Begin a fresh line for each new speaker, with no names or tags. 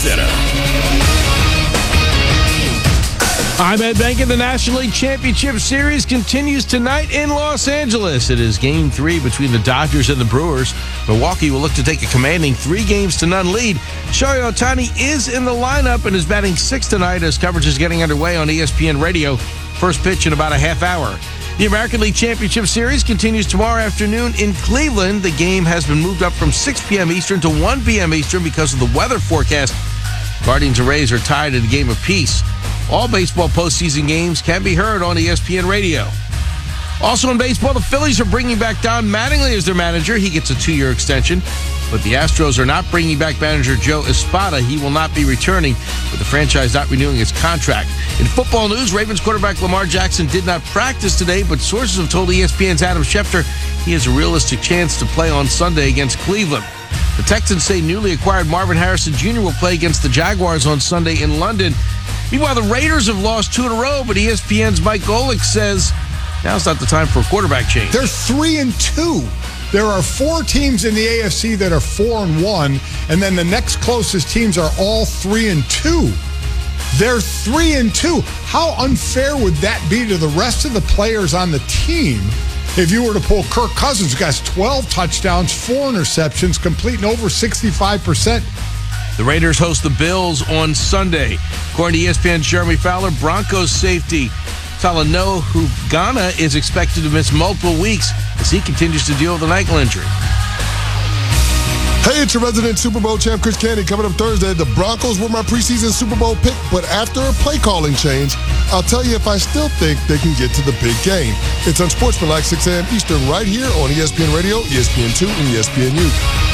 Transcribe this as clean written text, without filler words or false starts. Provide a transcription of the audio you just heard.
Center.
I'm Ed Benkin. The National League Championship Series continues tonight in Los Angeles. It is Game 3 between the Dodgers and the Brewers. Milwaukee will look to take a commanding 3-0 lead. Shohei Ohtani is in the lineup and is batting 6th tonight as coverage is getting underway on ESPN Radio. First pitch in about a half hour. The American League Championship Series continues tomorrow afternoon in Cleveland. The game has been moved up from 6 p.m. Eastern to 1 p.m. Eastern because of the weather forecast. Guardians and Rays are tied at a game apiece. All baseball postseason games can be heard on ESPN Radio. Also in baseball, the Phillies are bringing back Don Mattingly as their manager. He gets a 2-year extension. But the Astros are not bringing back manager Joe Espada. He will not be returning, with the franchise not renewing his contract. In football news, Ravens quarterback Lamar Jackson did not practice today, but sources have told ESPN's Adam Schefter he has a realistic chance to play on Sunday against Cleveland. The Texans say newly acquired Marvin Harrison Jr. will play against the Jaguars on Sunday in London. Meanwhile, the Raiders have lost 2 in a row, but ESPN's Mike Golick says now's not the time for a quarterback change.
They're 3-2. There are 4 teams in the AFC that are 4-1, and then the next closest teams are all 3-2. They're 3-2. How unfair would that be to the rest of the players on the team if you were to pull Kirk Cousins, who has 12 touchdowns, 4 interceptions, completing over 65%?
The Raiders host the Bills on Sunday. According to ESPN's Jeremy Fowler, Broncos safety Talanoa Hufanga is expected to miss multiple weeks as he continues to deal with an ankle injury.
Hey, it's your resident Super Bowl champ, Chris Candy. Coming up Thursday, the Broncos were my preseason Super Bowl pick, but after a play calling change, I'll tell you if I still think they can get to the big game. It's Unsportsmanlike, 6 a.m. Eastern, right here on ESPN Radio, ESPN2, and ESPNU.